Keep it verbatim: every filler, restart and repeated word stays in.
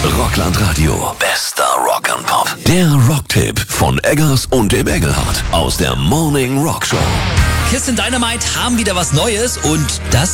Rockland Radio. Bester Rock and Pop. Der Rocktipp von Eggers und dem Engelhardt aus der Morning Rock Show. Kiss and Dynamite haben wieder was Neues und das